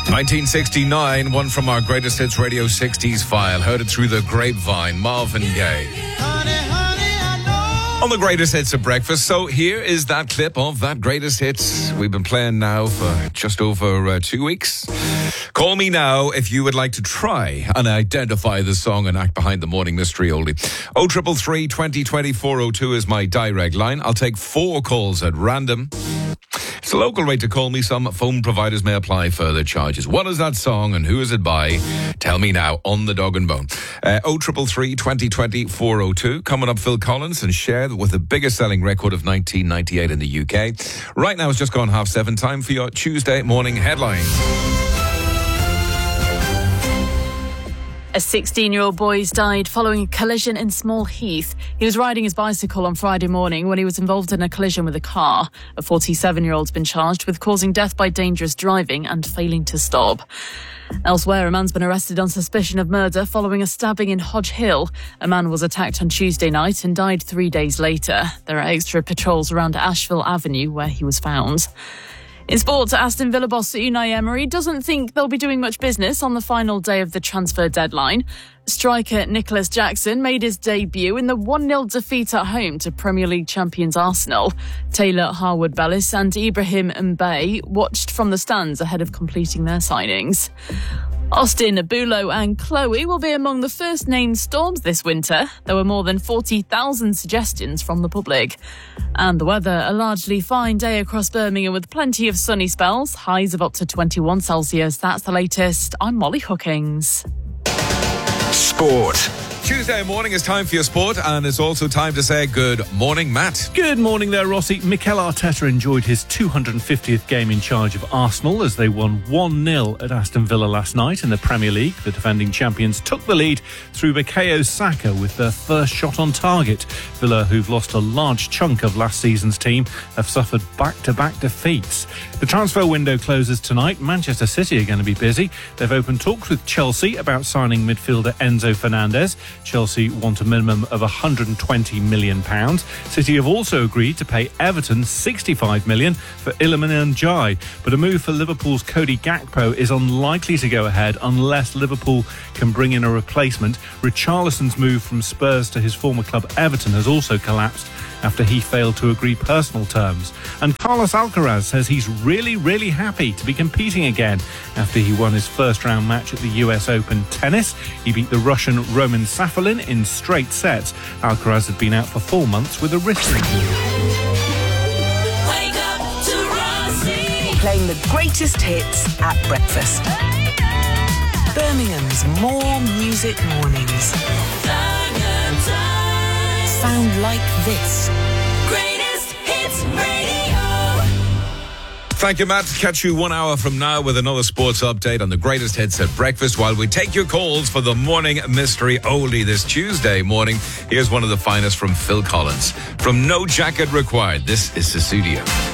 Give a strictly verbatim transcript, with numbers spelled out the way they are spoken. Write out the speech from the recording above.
nineteen sixty-nine, one from our Greatest Hits Radio sixties file. Heard it through the grapevine, Marvin Gaye. On the Greatest Hits of Breakfast. So here is that clip of that Greatest Hits we've been playing now for just over uh, two weeks. Call me now if you would like to try and identify the song and act behind the morning mystery oldie. oh three three, twenty, twenty-four oh two is my direct line. I'll take four calls at random. It's a local rate to call me. Some phone providers may apply further charges. What is that song and who is it by? Tell me now on the Dog and Bone. Uh, oh three three, twenty, twenty-four oh two. Coming up, Phil Collins and Cher with the biggest selling record of nineteen ninety-eight in the U K. Right now it's just gone half seven. Time for your Tuesday morning headlines. A sixteen-year-old boy has died following a collision in Small Heath. He was riding his bicycle on Friday morning when he was involved in a collision with a car. A forty-seven-year-old's been charged with causing death by dangerous driving and failing to stop. Elsewhere, a man's been arrested on suspicion of murder following a stabbing in Hodge Hill. A man was attacked on Tuesday night and died three days later. There are extra patrols around Asheville Avenue where he was found. In sport, Aston Villa boss Unai Emery doesn't think they'll be doing much business on the final day of the transfer deadline. Striker Nicholas Jackson made his debut in the one nil defeat at home to Premier League champions Arsenal. Taylor Harwood-Bellis and Ibrahim Mbaye watched from the stands ahead of completing their signings. Austin, Bulo and Chloe will be among the first named storms this winter. There were more than forty thousand suggestions from the public. And the weather, a largely fine day across Birmingham with plenty of sunny spells. Highs of up to twenty-one Celsius. That's the latest. I'm Molly Hookings. Sport. Tuesday morning is time for your sport, and it's also time to say good morning, Matt. Good morning there, Rossi. Mikel Arteta enjoyed his two hundred fiftieth game in charge of Arsenal as they won one nil at Aston Villa last night in the Premier League. The defending champions took the lead through Bukayo Saka with their first shot on target. Villa, who've lost a large chunk of last season's team, have suffered back-to-back defeats. The transfer window closes tonight. Manchester City are going to be busy. They've opened talks with Chelsea about signing midfielder Enzo Fernandez. Chelsea want a minimum of one hundred twenty million pounds. City have also agreed to pay Everton sixty-five million pounds for Iliman Ndiaye. But a move for Liverpool's Cody Gakpo is unlikely to go ahead unless Liverpool can bring in a replacement. Richarlison's move from Spurs to his former club Everton has also collapsed after he failed to agree personal terms. And Carlos Alcaraz says he's really, really happy to be competing again after he won his first round match at the U S Open tennis. He beat the Russian Roman Safin in straight sets. Alcaraz had been out for four months with a wrist injury. Wake up to Rossi. Playing the greatest hits at breakfast. Birmingham's More Music Mornings. Sound like this. Greatest Hits Radio. Thank you, Matt. Catch you one hour from now with another sports update on the Greatest Hits at Breakfast while we take your calls for the morning mystery oldie this Tuesday morning. Here's one of the finest from Phil Collins. From No Jacket Required, this is Sussudio.